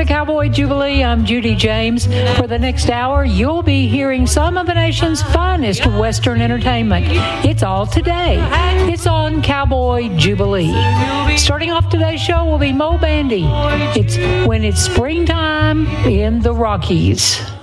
Cowboy Jubilee. I'm Judy James. For the next hour, you'll be hearing some of the nation's finest Western entertainment. It's all today. It's on Cowboy Jubilee. Starting off today's show will be Moe Bandy. It's When It's Springtime in the Rockies.